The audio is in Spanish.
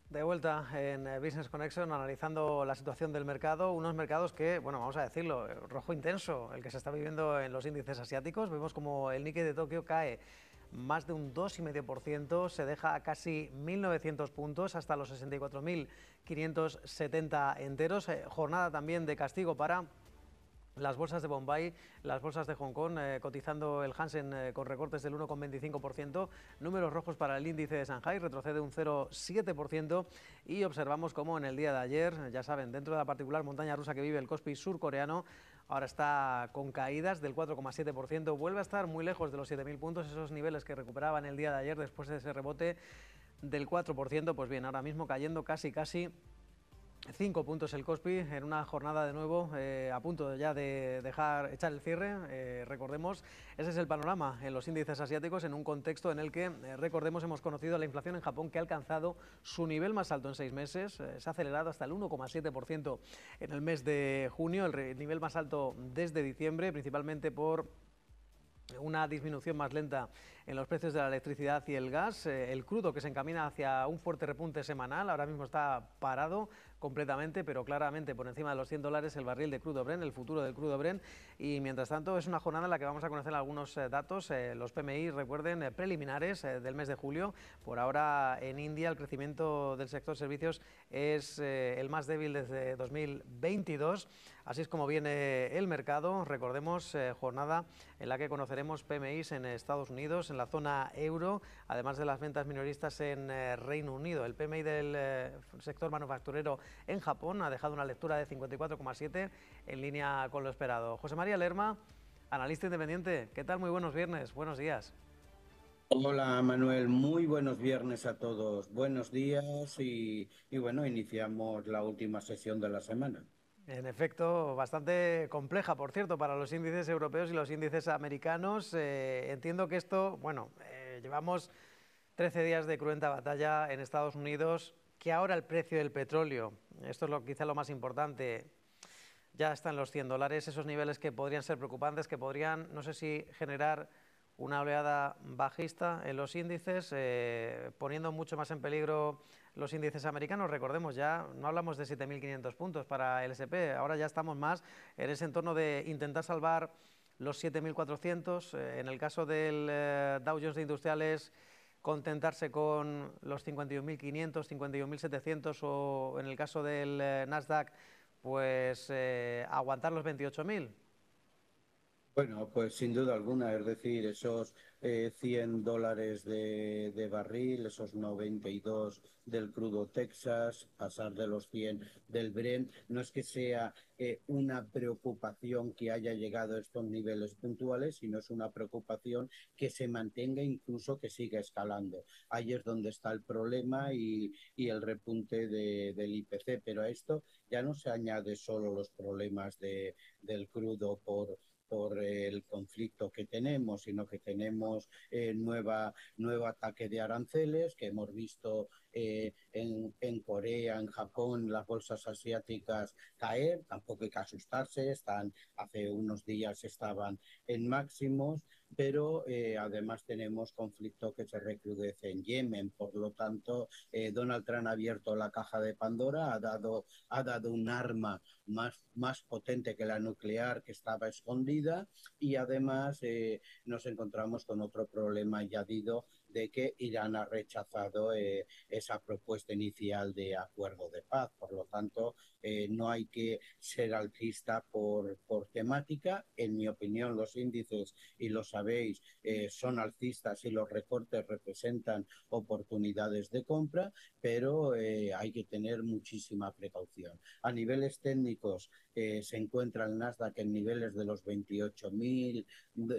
De vuelta en Business Connection, analizando la situación del mercado, unos mercados que, bueno, vamos a decirlo, rojo intenso, el que se está viviendo en los índices asiáticos. Vemos como el Nikkei de Tokio cae más de un 2,5%, se deja a casi 1.900 puntos, hasta los 64.570 enteros. Jornada también de castigo para las bolsas de Bombay, las bolsas de Hong Kong, cotizando el Hansen con recortes del 1,25%, números rojos para el índice de Shanghai, retrocede un 0,7% y observamos como en el día de ayer, ya saben, dentro de la particular montaña rusa que vive el Kospi surcoreano, ahora está con caídas del 4,7%, vuelve a estar muy lejos de los 7.000 puntos, esos niveles que recuperaban el día de ayer después de ese rebote del 4%, pues bien, ahora mismo cayendo casi 5 puntos el Kospi en una jornada de nuevo a punto ya de echar el cierre. Recordemos, ese es el panorama en los índices asiáticos en un contexto en el que, recordemos, hemos conocido la inflación en Japón que ha alcanzado su nivel más alto en 6 meses. Se ha acelerado hasta el 1,7% en el mes de junio, el nivel más alto desde diciembre, principalmente por una disminución más lenta en los precios de la electricidad y el gas, el crudo que se encamina hacia un fuerte repunte semanal, ahora mismo está parado completamente, pero claramente por encima de los $100 el barril de crudo Brent, el futuro del crudo Brent, y mientras tanto es una jornada en la que vamos a conocer algunos datos, los PMI, recuerden, preliminares del mes de julio. Por ahora en India el crecimiento del sector servicios es el más débil desde 2022, así es como viene el mercado. Recordemos, jornada en la que conoceremos PMIs en Estados Unidos, en la zona euro, además de las ventas minoristas en Reino Unido. El PMI del sector manufacturero en Japón ha dejado una lectura de 54,7 en línea con lo esperado. José María Lerma, analista independiente, ¿qué tal? Muy buenos viernes, buenos días. Hola Manuel, muy buenos viernes a todos. Buenos días y bueno, iniciamos la última sesión de la semana. En efecto, bastante compleja, por cierto, para los índices europeos y los índices americanos. Entiendo que esto, bueno, llevamos 13 días de cruenta batalla en Estados Unidos, que ahora el precio del petróleo, esto es quizá lo más importante, ya está en los $100, esos niveles que podrían ser preocupantes, que podrían, no sé si generar una oleada bajista en los índices, poniendo mucho más en peligro los índices americanos. Recordemos, ya no hablamos de 7.500 puntos para el S&P, ahora ya estamos más en ese entorno de intentar salvar los 7.400. En el caso del Dow Jones de Industriales, contentarse con los 51.500, 51.700, o en el caso del Nasdaq, pues aguantar los 28.000. Bueno, pues sin duda alguna, es decir, esos $100 de barril, esos 92 del crudo Texas, pasar de los 100 del Brent, no es que sea una preocupación que haya llegado a estos niveles puntuales, sino es una preocupación que se mantenga, incluso que siga escalando. Ahí es donde está el problema y el repunte del IPC, pero a esto ya no se añade solo los problemas del crudo por el conflicto que tenemos, sino que tenemos nuevo ataque de aranceles que hemos visto en Corea, en Japón, las bolsas asiáticas caer. Tampoco hay que asustarse, hace unos días estaban en máximos, pero además tenemos conflicto que se recrudece en Yemen. Por lo tanto, Donald Trump ha abierto la caja de Pandora, ha dado un arma más potente que la nuclear que estaba escondida, y además nos encontramos con otro problema añadido de que Irán ha rechazado esa propuesta inicial de acuerdo de paz. Por lo tanto, no hay que ser alcista por temática. En mi opinión, los índices, y lo sabéis, son alcistas y los recortes representan oportunidades de compra, pero hay que tener muchísima precaución. A niveles técnicos, se encuentra el Nasdaq en niveles de los 28.000,